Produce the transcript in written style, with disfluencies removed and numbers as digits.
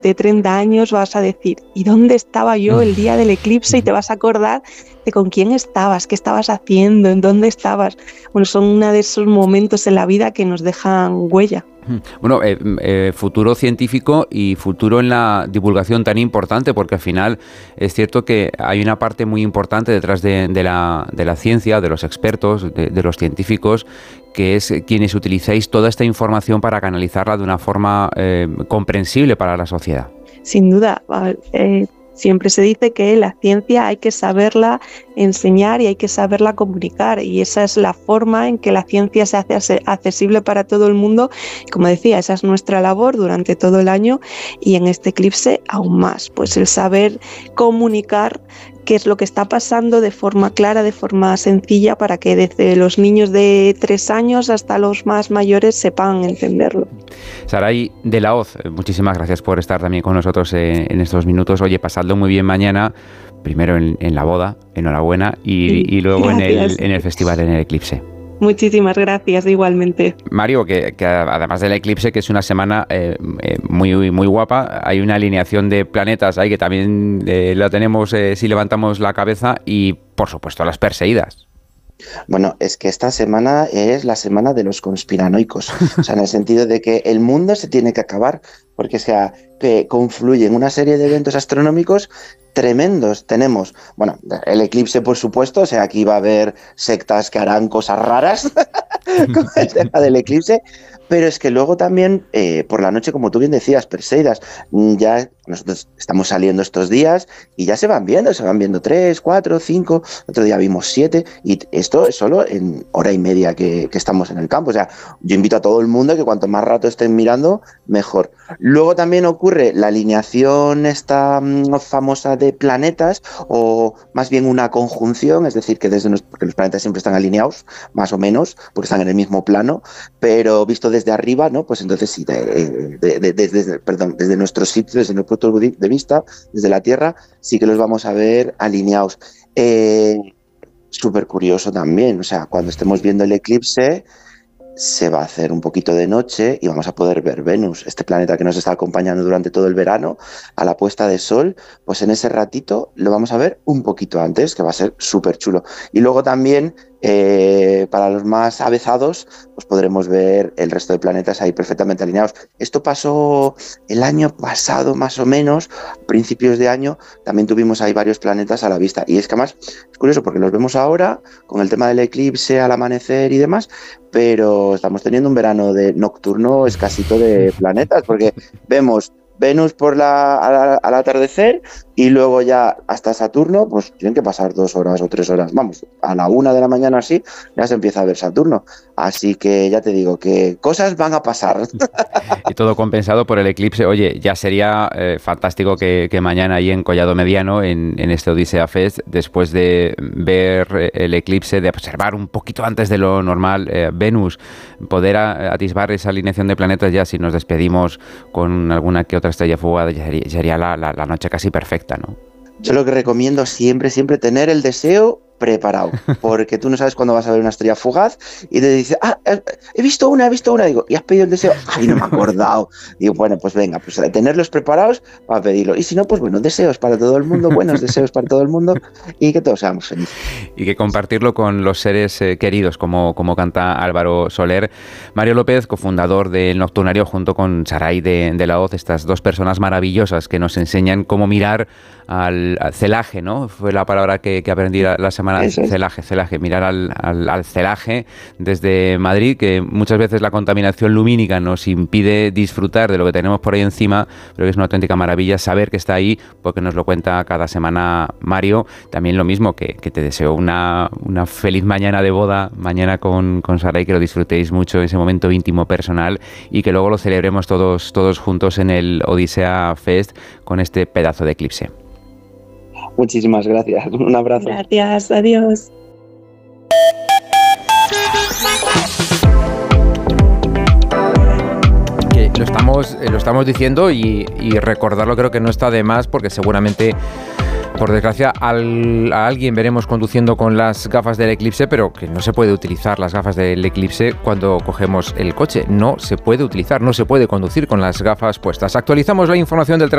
30 años vas a decir, ¿y dónde estaba yo el día del eclipse? Y te vas a acordar de con quién estabas, qué estabas haciendo, en dónde estabas. Bueno, son uno de esos momentos en la vida que nos dejan huella. Bueno, futuro científico y futuro en la divulgación tan importante, porque al final es cierto que hay una parte muy importante detrás de la ciencia, de los expertos, de los científicos, que es quienes utilizáis toda esta información para canalizarla de una forma comprensible para la sociedad. Sin duda, siempre se dice que la ciencia hay que saberla enseñar y hay que saberla comunicar, y esa es la forma en que la ciencia se hace accesible para todo el mundo. Como decía, esa es nuestra labor durante todo el año, y en este eclipse aún más, pues el saber comunicar qué es lo que está pasando de forma clara, de forma sencilla, para que desde los niños de 3 años hasta los más mayores sepan entenderlo. Saray de la Hoz, muchísimas gracias por estar también con nosotros en estos minutos. Oye, pasadlo muy bien mañana, primero en la boda, enhorabuena, y luego en el festival, en el eclipse. Muchísimas gracias, igualmente. Mario, que además del eclipse, que es una semana muy, muy guapa, hay una alineación de planetas ahí que también la tenemos si levantamos la cabeza, y por supuesto las Perseidas. Bueno, es que esta semana es la semana de los conspiranoicos, o sea, en el sentido de que el mundo se tiene que acabar, porque que confluyen una serie de eventos astronómicos tremendos. Tenemos, bueno, el eclipse, por supuesto, o sea, aquí va a haber sectas que harán cosas raras con el tema del eclipse, pero es que luego también, por la noche, como tú bien decías, Perseidas, ya nosotros estamos saliendo estos días y ya se van viendo 3, 4, 5, otro día vimos 7, y esto es solo en hora y media que estamos en el campo. O sea, yo invito a todo el mundo que cuanto más rato estén mirando, mejor. Luego también ocurre la alineación esta famosa de planetas, o más bien una conjunción, es decir, que porque los planetas siempre están alineados, más o menos, porque están en el mismo plano, pero visto desde arriba, ¿no? Pues entonces sí, desde nuestro sitio, desde nuestro punto de vista, desde la Tierra, sí que los vamos a ver alineados. Súper curioso también, o sea, cuando estemos viendo el eclipse, se va a hacer un poquito de noche y vamos a poder ver Venus, este planeta que nos está acompañando durante todo el verano, a la puesta de sol. Pues en ese ratito lo vamos a ver un poquito antes, que va a ser súper chulo. Y luego también, para los más avezados, pues podremos ver el resto de planetas ahí perfectamente alineados. Esto pasó el año pasado, más o menos, a principios de año, también tuvimos ahí varios planetas a la vista. Y es que además es curioso porque los vemos ahora con el tema del eclipse al amanecer y demás, pero estamos teniendo un verano nocturno escasito de planetas, porque vemos Venus al atardecer, y luego ya hasta Saturno, pues tienen que pasar 2 horas o 3 horas. Vamos, a la 1 de la mañana así, ya se empieza a ver Saturno. Así que ya te digo que cosas van a pasar. Y todo compensado por el eclipse. Oye, ya sería fantástico que mañana ahí en Collado Mediano, en este Odisea Fest, después de ver el eclipse, de observar un poquito antes de lo normal Venus, poder atisbar esa alineación de planetas, ya si nos despedimos con alguna que otra estrella fugaz, ya sería la noche casi perfecta, ¿no? Yo lo que recomiendo siempre tener el deseo preparado, porque tú no sabes cuándo vas a ver una estrella fugaz y te dice, he visto una, digo, ¿y has pedido el deseo? Ay, no me he acordado. Digo, bueno, pues venga, pues tenerlos preparados para pedirlo, y si no, pues bueno, deseos para todo el mundo, buenos deseos para todo el mundo, y que todos seamos felices. Y que compartirlo con los seres queridos, como canta Álvaro Soler. Mario López, cofundador del Nocturnario, junto con Saray de la Hoz, estas dos personas maravillosas que nos enseñan cómo mirar al celaje, ¿no? Fue la palabra que aprendí la semana. Celaje, mirar al celaje desde Madrid, que muchas veces la contaminación lumínica nos impide disfrutar de lo que tenemos por ahí encima, pero que es una auténtica maravilla saber que está ahí, porque nos lo cuenta cada semana Mario. También lo mismo, que te deseo una feliz mañana de boda, mañana con Saray, que lo disfrutéis mucho, ese momento íntimo, personal, y que luego lo celebremos todos juntos en el Odisea Fest con este pedazo de eclipse. Muchísimas gracias. Un abrazo. Gracias, adiós. Que lo estamos diciendo y recordarlo creo que no está de más, porque seguramente, por desgracia, a alguien veremos conduciendo con las gafas del eclipse, pero que no se puede utilizar las gafas del eclipse cuando cogemos el coche. No se puede utilizar, no se puede conducir con las gafas puestas. Actualizamos la información del